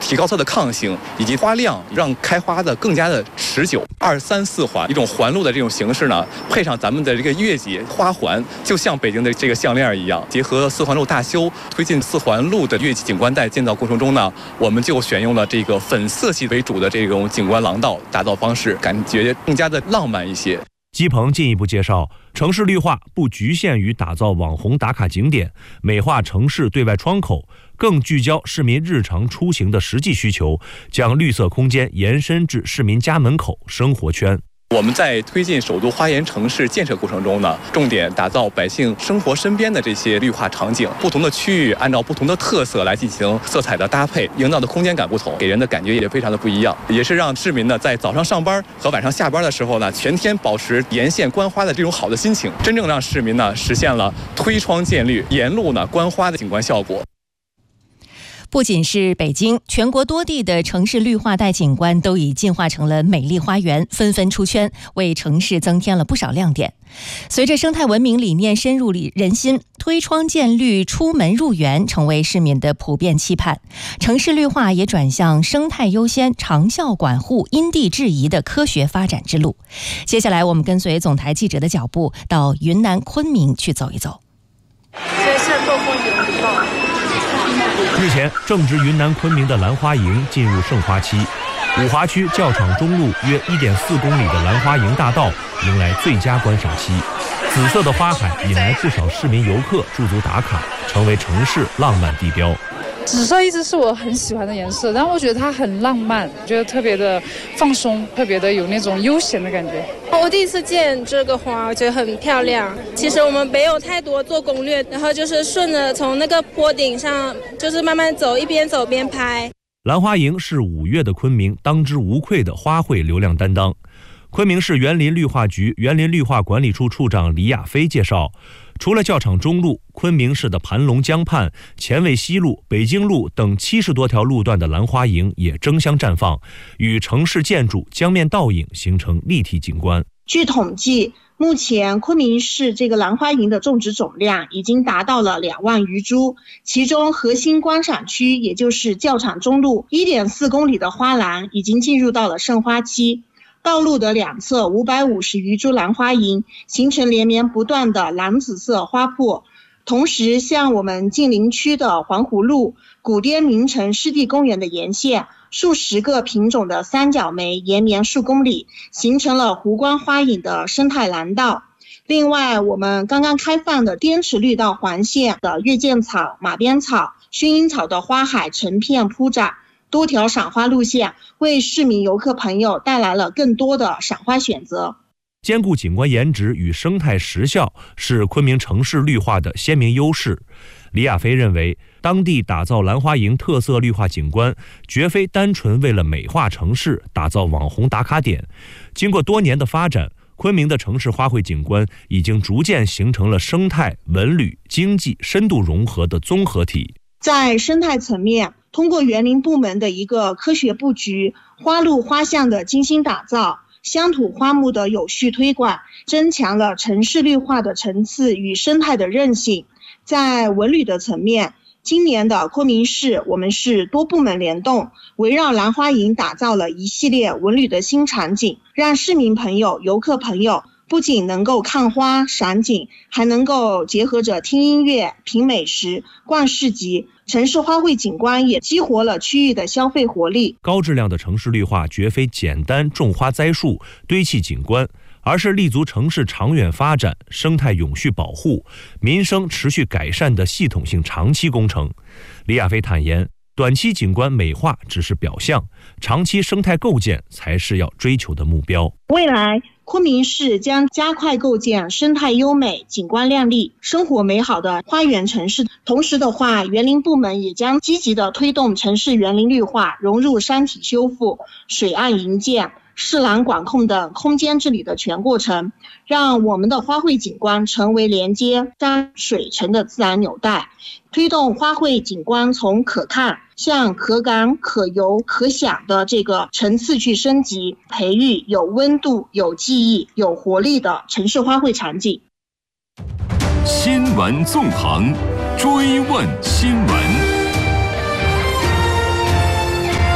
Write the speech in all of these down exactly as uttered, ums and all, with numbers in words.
提高它的抗性以及花量，让开花的更加的持久。二三四环一种环路的这种形式呢，配上咱们的这个月季花环，就像北京的这个项链一样。结合四环路大修，推进四环路的月季景观带建造过程中呢，我们就选用了这个粉色系为主的这种景观廊道打造方式，感觉更加的浪漫一些。 姬鹏进一步介绍，城市绿化不局限于打造网红打卡景点，美化城市对外窗口，更聚焦市民日常出行的实际需求，将绿色空间延伸至市民家门口、生活圈。 我们在推进首都花园城市建设过程中呢，重点打造百姓生活身边的这些绿化场景，不同的区域按照不同的特色来进行色彩的搭配，营造的空间感不同，给人的感觉也非常的不一样，也是让市民呢在早上上班和晚上下班的时候呢，全天保持沿线观花的这种好的心情，真正让市民呢实现了推窗见绿、沿路呢观花的景观效果。 不仅是北京，全国多地的城市绿化带景观都已进化成了美丽花园，纷纷出圈，为城市增添了不少亮点。随着生态文明理念深入人心，推窗见绿、出门入园成为市民的普遍期盼。城市绿化也转向生态优先、长效管护、因地制宜的科学发展之路。接下来，我们跟随总台记者的脚步，到云南昆明去走一走。 这是豆腐油报。 日前，正值云南昆明的兰花楹进入盛花期，五华区教场中路约 一点四公里的兰花楹大道迎来最佳观赏期。紫色的花海引来不少市民游客驻足打卡，成为城市浪漫地标。 紫色一直是我很喜欢的颜色，但我觉得它很浪漫，觉得特别的放松，特别的有那种悠闲的感觉。 我第一次见这个花，我觉得很漂亮。其实我们没有太多做攻略，然后就是顺着从那个坡顶上，就是慢慢走，一边走边拍。 兰花楹是五月的昆明当之无愧的花卉流量担当。昆明市园林绿化局园林绿化管理处处长李亚飞介绍，除了教场中路，昆明市的盘龙江畔、前卫西路、北京路等七十多条路段的兰花楹也争相绽放，与城市建筑江面倒影，形成立体景观。 据统计，目前昆明市这个兰花楹的种植总量已经达到了两万余株，其中核心观赏区，也就是教场中路 一点四公里的花栏已经进入到了盛花期。道路的两侧五百五十余株兰花楹形成连绵不断的蓝紫色花圃。同时，像我们近邻区的黄湖路、古滇名城湿地公园的沿线，数十个品种的三角梅延绵数公里，形成了湖光花影的生态廊道。另外，我们刚刚开放的滇池绿道环线的月见草、马鞭草、薰衣草的花海成片铺展，多条赏花路线为市民游客朋友带来了更多的赏花选择。 兼顾景观颜值与生态实效是昆明城市绿化的鲜明优势。李亚飞认为，当地打造兰花楹特色绿化景观，绝非单纯为了美化城市、打造网红打卡点。经过多年的发展，昆明的城市花卉景观已经逐渐形成了生态、文旅、经济深度融合的综合体。 在生态层面，通过园林部门的一个科学布局，花路花巷的精心打造，乡土花木的有序推广，增强了城市绿化的层次与生态的韧性。在文旅的层面，今年的昆明市我们是多部门联动，围绕兰花楹打造了一系列文旅的新场景，让市民朋友、游客朋友不仅能够看花赏景，还能够结合着听音乐、品美食、逛市集。城市花卉景观也激活了区域的消费活力。 高质量的城市绿化绝非简单种花栽树、堆砌景观，而是立足城市长远发展、生态永续保护、民生持续改善的系统性长期工程。李亚飞坦言，短期景观美化只是表象，长期生态构建才是要追求的目标。 未来昆明市将加快构建生态优美、景观亮丽、生活美好的花园城市。同时的话，园林部门也将积极的推动城市园林绿化融入山体修复、水岸营建、市廊管控等空间治理的全过程，让我们的花卉景观成为连接山水城的自然纽带，推动花卉景观从可看向可感、可游、可享的这个层次去升级，培育有温度、有记忆、有活力的城市花卉场景。 新闻纵横，追问新闻。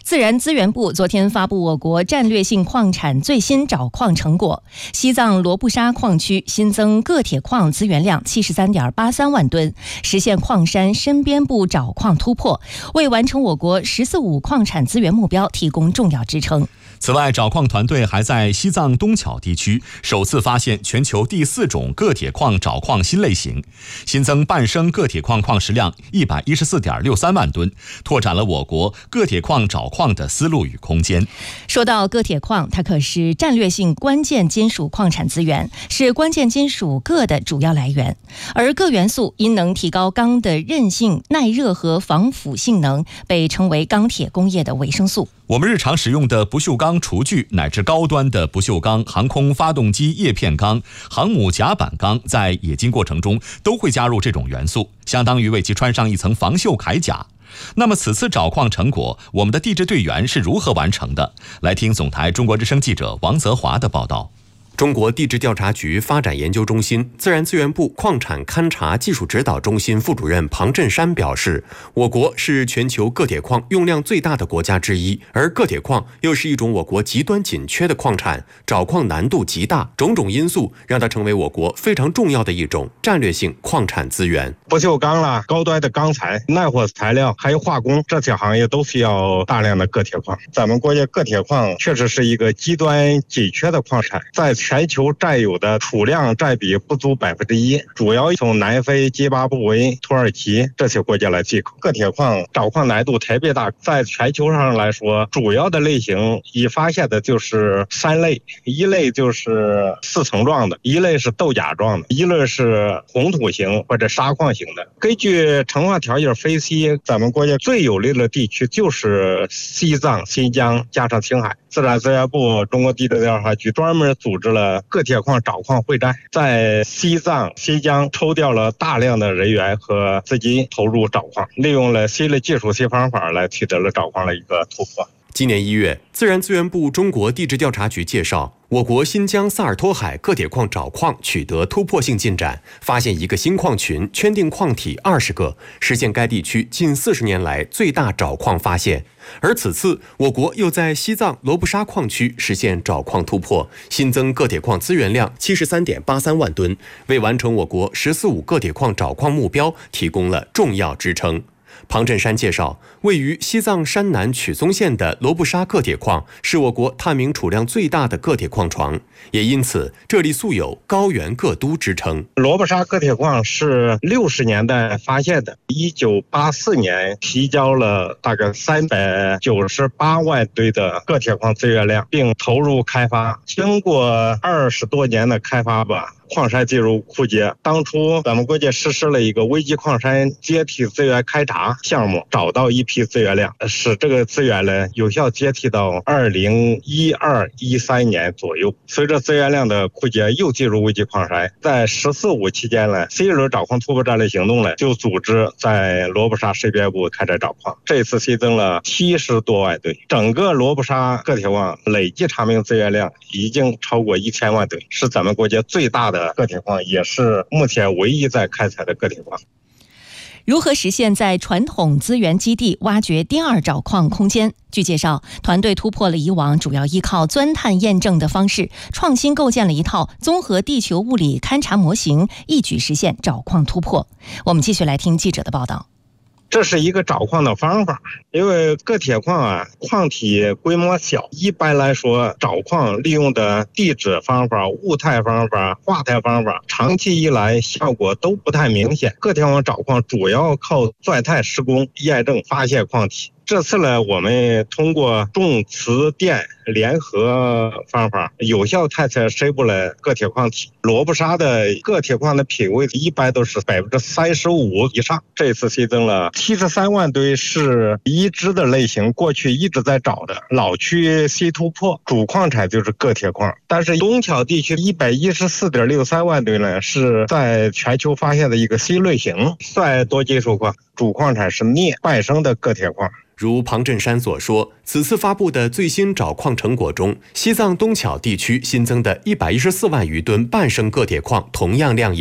自然资源部昨天发布我国战略性矿产最新找矿成果，西藏罗布沙矿区新增铬铁矿资源量七十三点八三万吨，实现矿山深边部找矿突破，为完成我国“十四五”矿产资源目标提供重要支撑。 此外，找矿团队还在西藏东巧地区首次发现全球第四种铬铁矿找矿新类型，新增半升铬铁矿矿石量一百一十四点六三万吨，拓展了我国铬铁矿找矿的思路与空间。 说到铬铁矿，它可是战略性关键金属矿产资源，是关键金属铬的主要来源。而铬元素因能提高钢的韧性、耐热和防腐性能，被称为钢铁工业的维生素。 我们日常使用的不锈钢厨具乃至高端的不锈钢航空发动机叶片钢、航母甲板钢，在冶金过程中都会加入这种元素，相当于为其穿上一层防锈铠甲。那么此次找矿成果，我们的地质队员是如何完成的？来听总台中国之声记者王泽华的报道。 中国地质调查局发展研究中心自然资源部矿产勘察技术指导中心副主任庞振山表示，我国是全球铬铁矿用量最大的国家之一，而铬铁矿又是一种我国极端紧缺的矿产，找矿难度极大，种种因素让它成为我国非常重要的一种战略性矿产资源。 不锈钢啦、高端的钢材、耐火材料还有化工，这些行业都需要大量的铬铁矿。咱们国家铬铁矿确实是一个极端紧缺的矿产，在全球占有的储量占比不足百分之一，主要从南非、津巴布韦、土耳其这些国家来进口。铬铁矿找矿难度特别大，在全球上来说，主要的类型已发现的就是三类，一类就是四层状的，一类是豆荚状的，一类是红土型或者砂矿型的。根据成化条件分析，咱们国家最有利的地区就是西藏、新疆加上青海。自然资源部中国地质调查局专门组织了铬铁矿找矿会战，在西藏、新疆抽调了大量的人员和资金投入找矿，利用了新的技术新方法来取得了找矿的一个突破。 今年一月，自然资源部中国地质调查局介绍，我国新疆萨尔托海铬铁矿找矿取得突破性进展，发现一个新矿群，圈定矿体二十个，实现该地区近四十年来最大找矿发现。而此次，我国又在西藏罗布沙矿区实现找矿突破，新增铬铁矿资源量七十三点八三万吨，为完成我国“十四五”铬铁矿找矿目标提供了重要支撑。庞振山介绍，位于西藏山南曲松县的罗布沙铬铁矿是我国探明储量最大的铬铁矿床，也因此这里素有高原铬都之称。 罗布沙铬铁矿是六十年代发现的，一九八四年提交了大概三百九十八万吨的铬铁矿资源量，并投入开发。经过二十多年的开发吧，矿山进入枯竭。当初咱们国家实施了一个危机矿山阶梯资源开查项目，找到一批资源量，使这个资源呢有效阶梯到二零一二一三年左右。随着资源量的枯竭，又进入危机矿山。在“十四五”期间呢，新一轮找矿突破战略行动呢，就组织在罗布沙深边部开展找矿。这次新增了七十多万吨，整个罗布沙铬铁矿累计查明资源量已经超过一千万吨，是咱们国家最大的铬铁矿，也是目前唯一在开采的铬铁矿。 如何实现在传统资源基地挖掘第二找矿空间？据介绍，团队突破了以往主要依靠钻探验证的方式，创新构建了一套综合地球物理勘察模型，一举实现找矿突破。我们继续来听记者的报道。 这是一个找矿的方法，因为铬铁矿啊，矿体规模小，一般来说找矿利用的地质方法、物态方法、化态方法，长期以来效果都不太明显。铬铁矿找矿主要靠钻探施工验证发现矿体。这次呢，我们通过重磁电联合方法，有效探测深部的铬铁矿体。罗布沙的铬铁矿的品位一般都是百分之三十五以上，这次新增了七十三万吨，是已知的类型，过去一直在找的老区新突破，主矿产就是铬铁矿。但是东巧地区一百一十四点六三万吨呢，是在全球发现的一个新类型，算多金属矿，主矿产是镍半升的铬铁矿。 如庞振山所说，此次发布的最新找矿成果中，西藏东巧地区新增的一百一十四万余吨半升铬铁矿同样亮眼。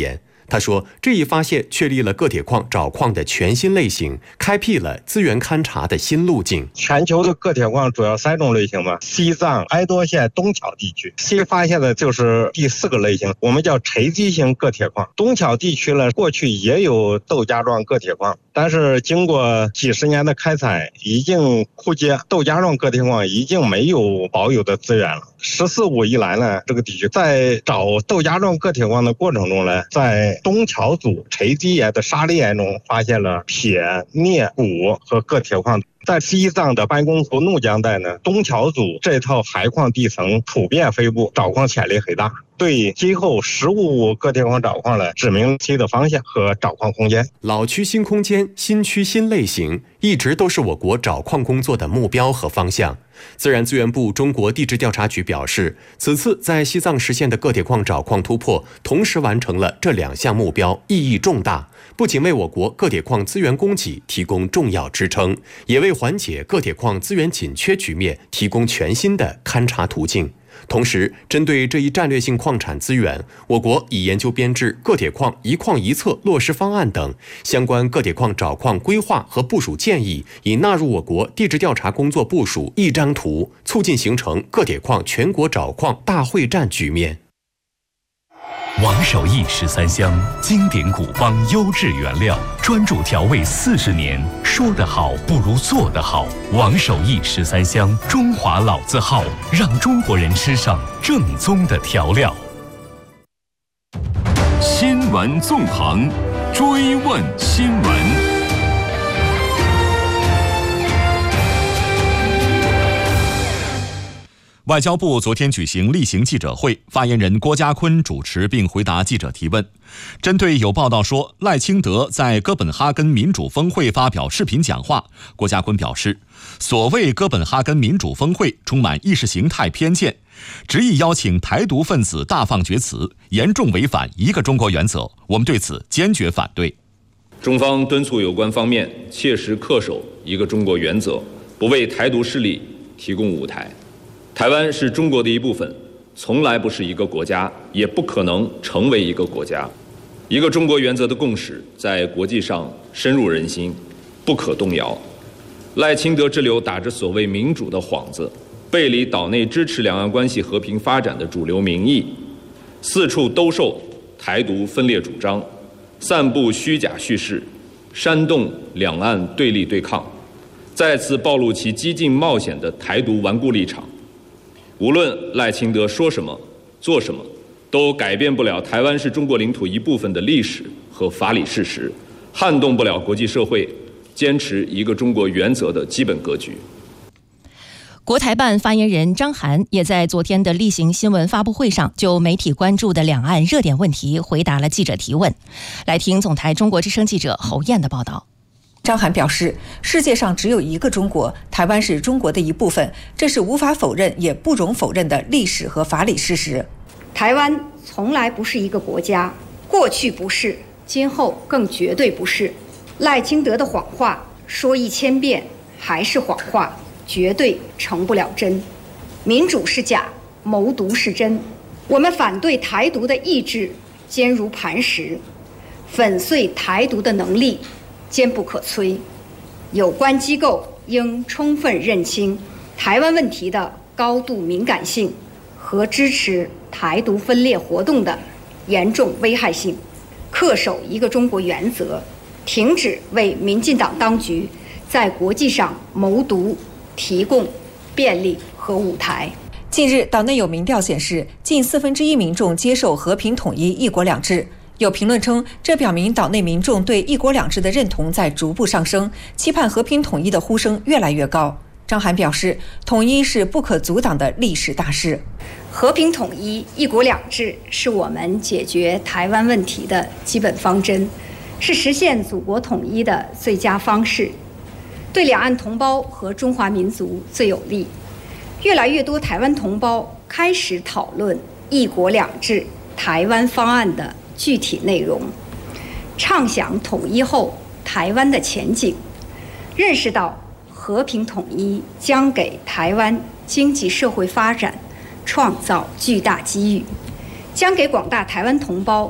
他说，这一发现确立了个铁矿找矿的全新类型，开辟了资源勘察的新路径。 全球的个铁矿主要三种类型嘛，西藏、哀多县、东巧地区。新发现的就是第四个类型，我们叫垂积型个铁矿。东巧地区呢，过去也有豆荚状个铁矿，但是经过几十年的开采，已经枯竭，豆荚状个铁矿已经没有保有的资源了。十四五以来呢，这个地区在找豆荚状个铁矿的过程中呢，在东巧组垂积岩的沙砾岩中发现了铁、镍、钴和个铁矿。在西藏的班公湖怒江带呢，东巧组这套海矿地层普遍分布，找矿潜力很大，对今后实物个铁矿找矿呢指明新的方向和找矿空间。 老区新空间、新区新类型，一直都是我国找矿工作的目标和方向。自然资源部中国地质调查局表示，此次在西藏实现的个铁矿找矿突破，同时完成了这两项目标，意义重大，不仅为我国个铁矿资源供给提供重要支撑，也为缓解个铁矿资源紧缺局面提供全新的勘察途径。同时，针对这一战略性矿产资源，我国已研究编制个铁矿一矿一策落实方案等相关个铁矿找矿规划和部署建议，已纳入我国地质调查工作部署一张图，促进形成个铁矿全国找矿大会战局面。 王守义十三香，经典古方优质原料，专注调味四十年，说得好不如做得好。王守义十三香，中华老字号，让中国人吃上正宗的调料。 新闻纵横，追问新闻。 外交部昨天举行例行记者会，发言人郭家坤主持并回答记者提问。针对有报道说赖清德在哥本哈根民主峰会发表视频讲话，郭家坤表示，所谓哥本哈根民主峰会充满意识形态偏见，执意邀请台独分子大放厥词，严重违反一个中国原则，我们对此坚决反对。 中方敦促有关方面切实恪守一个中国原则，不为台独势力提供舞台。台湾是中国的一部分，从来不是一个国家，也不可能成为一个国家。一个中国原则的共识在国际上深入人心，不可动摇。赖清德之流打着所谓民主的幌子，背离岛内支持两岸关系和平发展的主流民意，四处兜售台独分裂主张，散布虚假叙事，煽动两岸对立对抗，再次暴露其激进冒险的台独顽固立场。无论赖清德说什么做什么，都改变不了台湾是中国领土一部分的历史和法理事实，撼动不了国际社会坚持一个中国原则的基本格局。 国台办发言人张涵也在昨天的例行新闻发布会上，就媒体关注的两岸热点问题回答了记者提问。来听总台中国之声记者侯燕的报道。 张涵表示，世界上只有一个中国，台湾是中国的一部分，这是无法否认也不容否认的历史和法理事实。 台湾从来不是一个国家，过去不是，今后更绝对不是。赖清德的谎话说一千遍还是谎话，绝对成不了真。民主是假，谋独是真。我们反对台独的意志坚如磐石，粉碎台独的能力坚不可摧。有关机构应充分认清台湾问题的高度敏感性和支持台独分裂活动的严重危害性，恪守一个中国原则，停止为民进党当局在国际上谋独提供便利和舞台。 近日，岛内有民调显示，近四分之一民众接受和平统一、一国两制。有评论称，这表明岛内民众对一国两制的认同在逐步上升，期盼和平统一的呼声越来越高。张涵表示，统一是不可阻挡的历史大势。 和平统一、一国两制是我们解决台湾问题的基本方针，是实现祖国统一的最佳方式，对两岸同胞和中华民族最有利。越来越多台湾同胞开始讨论一国两制台湾方案的具体内容，畅想统一后台湾的前景，认识到和平统一将给台湾经济社会发展创造巨大机遇，将给广大台湾同胞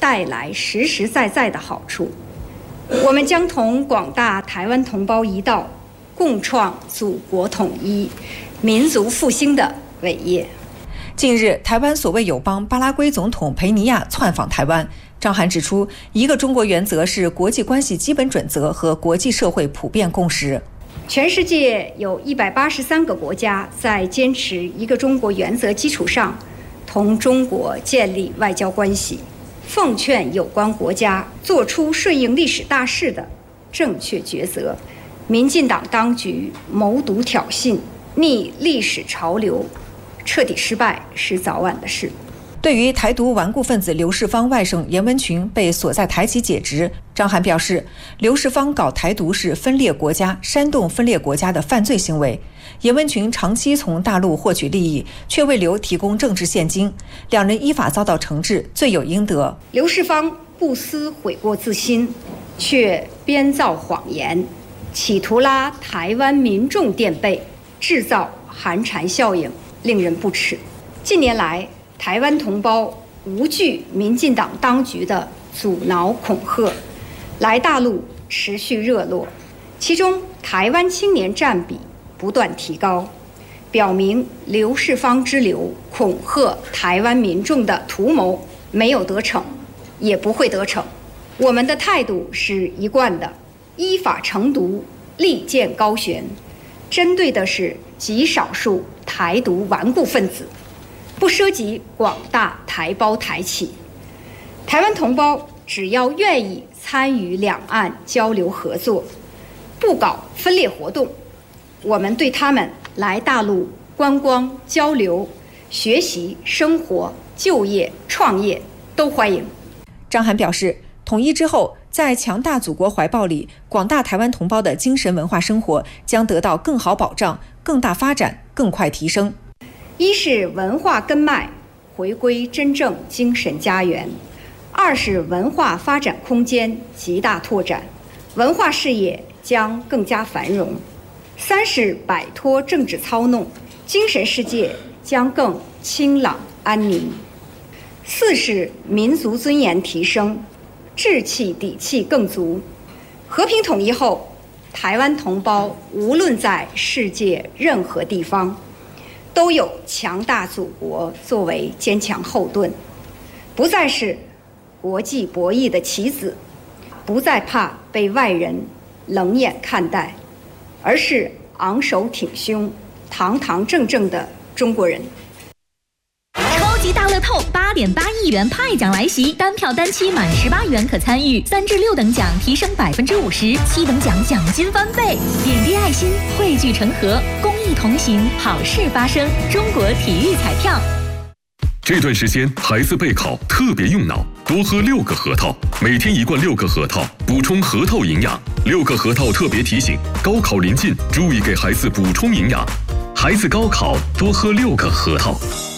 带来实实在在的好处。我们将同广大台湾同胞一道，共创祖国统一、民族复兴的伟业。 近日，台湾所谓友邦巴拉圭总统佩尼亚窜访台湾。张涵指出，一个中国原则是国际关系基本准则和国际社会普遍共识。 全世界有一百八十三个国家在坚持一个中国原则基础上，同中国建立外交关系。奉劝有关国家做出顺应历史大势的正确抉择。民进党当局谋独挑衅，逆历史潮流，彻底失败是早晚的事。 对于台独顽固分子刘世芳外甥严文群被所在台企解职，张涵表示，刘世芳搞台独是分裂国家、煽动分裂国家的犯罪行为。严文群长期从大陆获取利益，却为刘提供政治现金，两人依法遭到惩治，罪有应得。 刘世芳不思悔过自新，却编造谎言，企图拉台湾民众垫背，制造寒蝉效应，令人不齿。近年来，台湾同胞无惧民进党当局的阻挠恐吓，来大陆持续热络，其中台湾青年占比不断提高，表明刘世芳之流恐吓台湾民众的图谋没有得逞，也不会得逞。我们的态度是一贯的，依法惩毒，利剑高悬，针对的是极少数台独顽固分子，不涉及广大台胞台企。台湾同胞只要愿意参与两岸交流合作，不搞分裂活动，我们对他们来大陆观光、交流、学习、生活、就业、创业都欢迎。 张涵表示，统一之后，在强大祖国怀抱里，广大台湾同胞的精神文化生活将得到更好保障、更大发展、更快提升。 一是文化根脉回归真正精神家园，二是文化发展空间极大拓展，文化事业将更加繁荣，三是摆脱政治操弄，精神世界将更清朗安宁，四是民族尊严提升，志气底气更足。和平统一后，台湾同胞无论在世界任何地方，都有强大祖国作为坚强后盾，不再是国际博弈的棋子，不再怕被外人冷眼看待，而是昂首挺胸、堂堂正正的中国人。 超级大乐透八点八亿元派奖来袭，单票单期满十八元可参与，三至六等奖提升百分之五十，七等奖奖金翻倍。点滴爱心，汇聚成河，公益同行，好事发生。中国体育彩票。 这段时间孩子备考特别用脑，多喝六个核桃，每天一罐六个核桃，补充核桃营养。六个核桃特别提醒：高考临近，注意给孩子补充营养。孩子高考多喝六个核桃。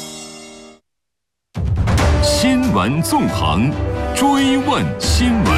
新闻纵横，追问新闻。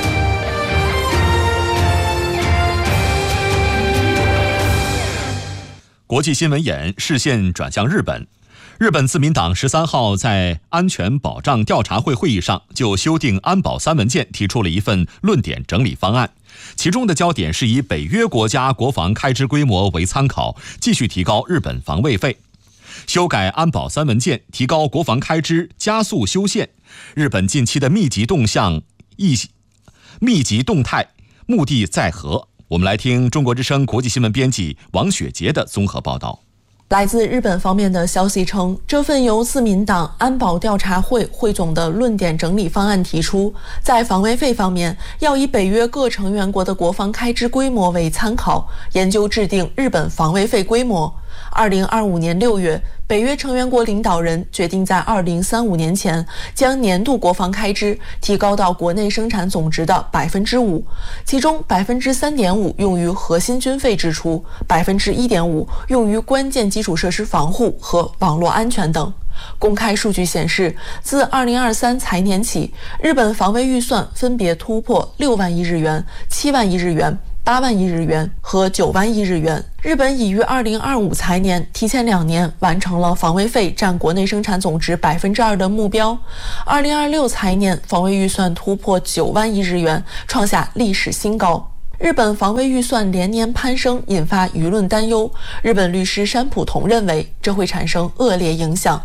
国际新闻眼视线转向日本。日本自民党十三号在安全保障调查会会议上就修订安保三文件提出了一份论点整理方案，其中的焦点是以北约国家国防开支规模为参考，继续提高日本防卫费。修改安保三文件，提高国防开支，加速修宪。日本近期的密集动向、密集动态，目的在何？我们来听中国之声国际新闻编辑王雪杰的综合报道。 来自日本方面的消息称，这份由自民党安保调查会汇总的论点整理方案提出，在防卫费方面要以北约各成员国的国防开支规模为参考，研究制定日本防卫费规模。二零二五年六月，北约成员国领导人决定在二零三五年前将年度国防开支提高到国内生产总值的百分之五，其中百分之三点五用于核心军费支出，百分之一点五用于关键基础设施防护和网络安全等。公开数据显示，自二零二三财年起，日本防卫预算分别突破六万亿日元、七万亿日元、 八万亿日元和九万亿日元。日本已于二零二五财年提前两年完成了防卫费占国内生产总值百分之二的目标。二零二六财年防卫预算突破九万亿日元，创下历史新高。日本防卫预算连年攀升，引发舆论担忧。日本律师山浦同认为，这会产生恶劣影响。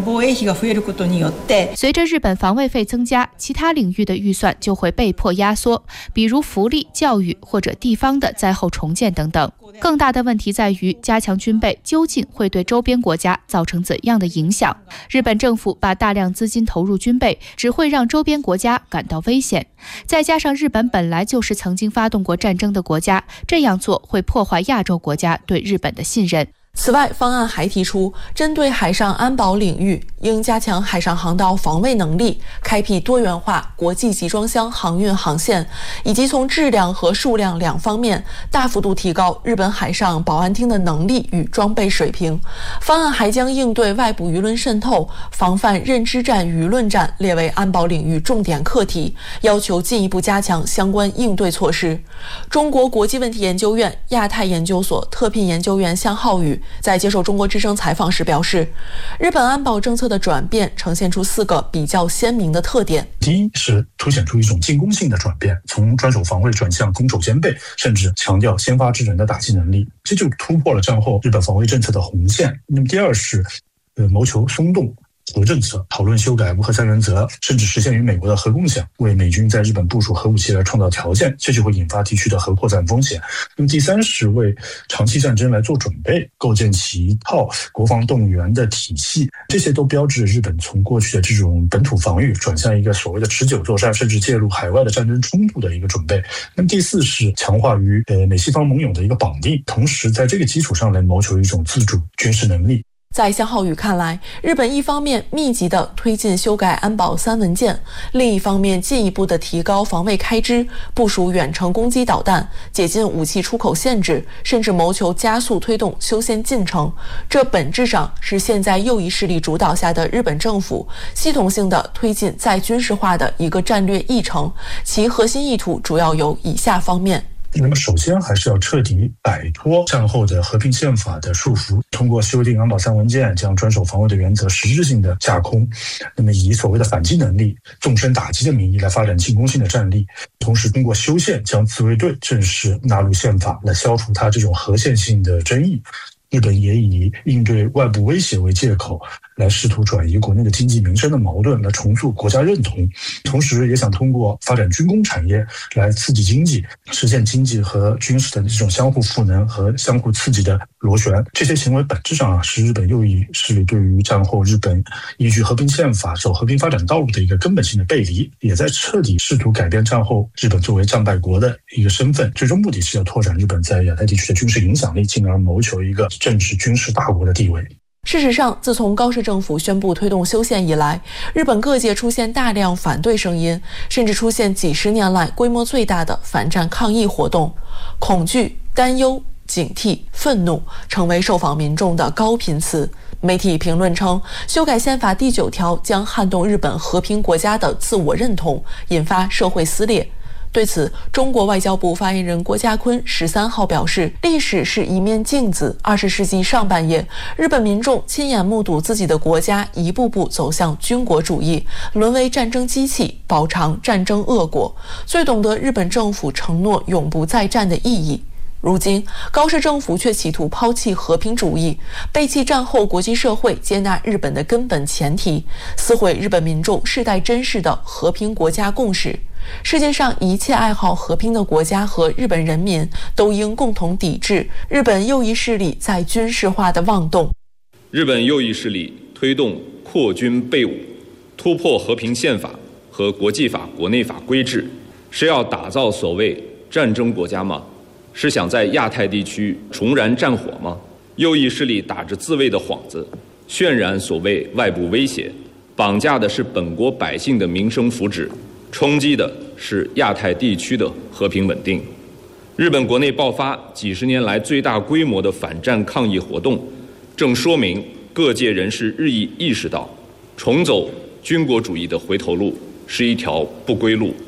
随着日本防卫费增加，其他领域的预算就会被迫压缩，比如福利、教育或者地方的灾后重建等等。更大的问题在于，加强军备究竟会对周边国家造成怎样的影响？日本政府把大量资金投入军备，只会让周边国家感到危险。再加上日本本来就是曾经发动过战争的国家，这样做会破坏亚洲国家对日本的信任。 此外，方案还提出，针对海上安保领域，应加强海上航道防卫能力，开辟多元化国际集装箱航运航线，以及从质量和数量两方面大幅度提高日本海上保安厅的能力与装备水平。方案还将应对外部舆论渗透、防范认知战、舆论战列为安保领域重点课题，要求进一步加强相关应对措施。中国国际问题研究院亚太研究所特聘研究员向浩宇在接受中国之声采访时表示，日本安保政策的转变呈现出四个比较鲜明的特点。 第一是凸显出一种进攻性的转变，从专守防卫转向攻守兼备，甚至强调先发制人的打击能力，这就突破了战后日本防卫政策的红线。那么第二是呃谋求松动核政策，讨论修改无核三原则，甚至实现与美国的核共享，为美军在日本部署核武器而创造条件，这就会引发地区的核扩散风险。那么第三是为长期战争来做准备，构建起一套国防动员的体系，这些都标志着日本从过去的这种本土防御转向一个所谓的持久作战，甚至介入海外的战争冲突的一个准备。那么第四是强化与呃美西方盟友的一个绑定，同时在这个基础上来谋求一种自主军事能力。 在向浩宇看来，日本一方面密集地推进修改安保三文件，另一方面进一步地提高防卫开支，部署远程攻击导弹，解禁武器出口限制，甚至谋求加速推动修宪进程。这本质上是现在右翼势力主导下的日本政府系统性地推进再军事化的一个战略议程，其核心意图主要有以下方面。 那么首先还是要彻底摆脱战后的和平宪法的束缚，通过修订安保三文件，将专守防卫的原则实质性的架空，那么以所谓的反击能力、纵深打击的名义来发展进攻性的战力，同时通过修宪将自卫队正式纳入宪法，来消除它这种核线性的争议。日本也以应对外部威胁为借口，来试图转移国内的经济民生的矛盾，来重塑国家认同，同时也想通过发展军工产业来刺激经济，实现经济和军事的这种相互赋能和相互刺激的螺旋。这些行为本质上啊，是日本右翼势力对于战后日本依据和平宪法走和平发展道路的一个根本性的背离，也在彻底试图改变战后日本作为战败国的一个身份，最终目的是要拓展日本在亚太地区的军事影响力，进而谋求一个政治军事大国的地位。 事实上，自从高市政府宣布推动修宪以来，日本各界出现大量反对声音，甚至出现几十年来规模最大的反战抗议活动。恐惧、担忧、警惕、愤怒成为受访民众的高频词。媒体评论称，修改宪法第九条将撼动日本和平国家的自我认同，引发社会撕裂。对此，中国外交部发言人郭家坤十三号表示，历史是一面镜子，二十世纪上半叶，日本民众亲眼目睹自己的国家一步步走向军国主义，沦为战争机器，饱尝战争恶果，最懂得日本政府承诺永不再战的意义。如今，高市政府却企图抛弃和平主义，背弃战后国际社会接纳日本的根本前提，撕毁日本民众世代珍视的和平国家共识。世界上一切爱好和平的国家和日本人民都应共同抵制日本右翼势力在军事化的妄动。 日本右翼势力推动扩军备武，突破和平宪法和国际法、国内法规制，是要打造所谓战争国家吗？是想在亚太地区重燃战火吗？右翼势力打着自卫的幌子，渲染所谓外部威胁，绑架的是本国百姓的民生福祉，冲击的是亚太地区的和平稳定。日本国内爆发几十年来最大规模的反战抗议活动，正说明各界人士日益意识到，重走军国主义的回头路是一条不归路，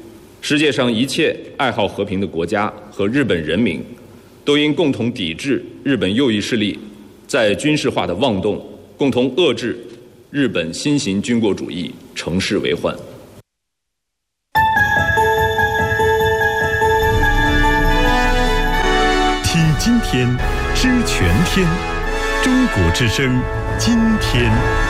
世界上一切爱好和平的国家和日本人民，都应共同抵制日本右翼势力在军事化的妄动，共同遏制日本新型军国主义乘势为患。 听今天，知全天，中国之声，今天。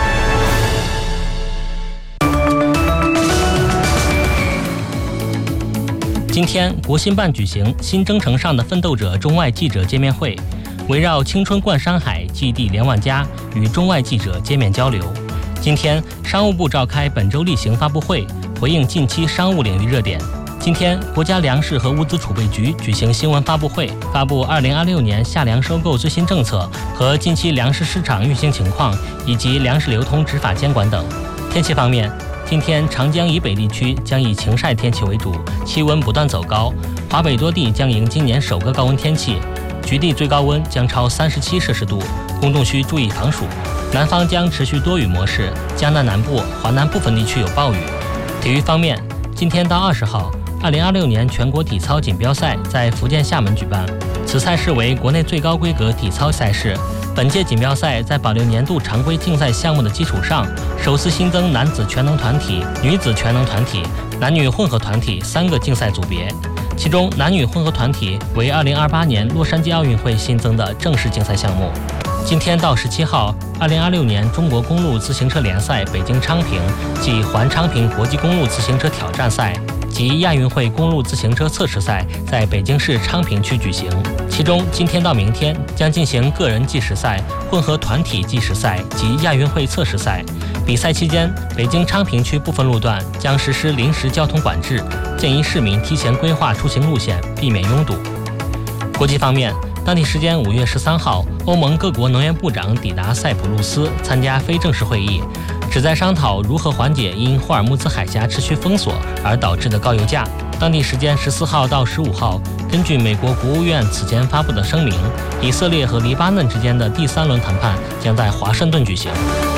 今天，国新办举行新征程上的奋斗者中外记者见面会，围绕青春贯山海，记忆连万家，与中外记者见面交流。今天，商务部召开本周例行发布会，回应近期商务领域热点。今天，国家粮食和物资储备局举行新闻发布会，发布二零二六年夏粮收购最新政策和近期粮食市场运行情况，以及粮食流通执法监管等。天气方面，今天长江以北地区将以晴晒天气为主，气温不断走高，华北多地将迎今年首个高温天气，局地最高温将超三十七摄氏度，公众需注意防暑。南方将持续多雨模式，江南南部、华南部分地区有暴雨。体育方面，今天到二十号，二零二六年全国体操锦标赛在福建厦门举办，此赛事为国内最高规格体操赛事。本届锦标赛在保留年度常规竞赛项目的基础上，首次新增男子全能团体、女子全能团体、男女混合团体三个竞赛组别，其中男女混合团体为二零二八年洛杉矶奥运会新增的正式竞赛项目。今天到十七号，二零二六年中国公路自行车联赛北京昌平暨环昌平国际公路自行车挑战赛及亚运会公路自行车测试赛在北京市昌平区举行。其中，今天到明天将进行个人计时赛、混合团体计时赛及亚运会测试赛。比赛期间，北京昌平区部分路段将实施临时交通管制，建议市民提前规划出行路线，避免拥堵。国际方面，当地时间五月十三号，欧盟各国能源部长抵达塞浦路斯参加非正式会议，旨在商讨如何缓解因霍尔木兹海峡持续封锁而导致的高油价。当地时间十四号到十五号，根据美国国务院此前发布的声明，以色列和黎巴嫩之间的第三轮谈判将在华盛顿举行。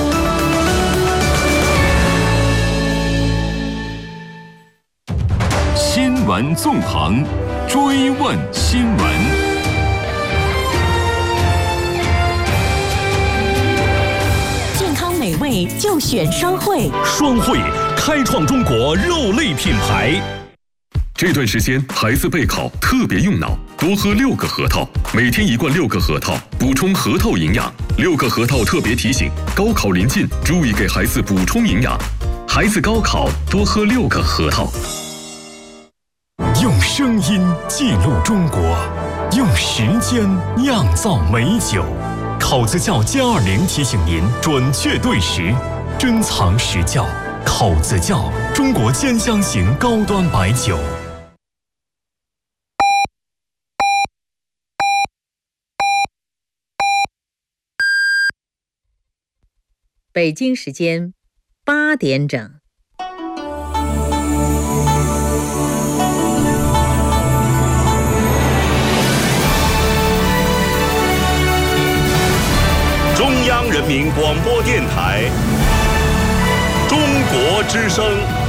新闻纵横，追问新闻。 美味就选双汇， 双汇开创中国肉类品牌。 这段时间孩子备考特别用脑，多喝六个核桃，每天一罐六个核桃，补充核桃营养。六个核桃特别提醒：高考临近，注意给孩子补充营养。孩子高考多喝六个核桃。 用声音记录中国，用时间酿造美酒。考子窖歼二零提醒您准确对时，珍藏实窖。考子窖，中国兼香型高端白酒。 北京时间八点整。 中央人民广播电台，中国之声。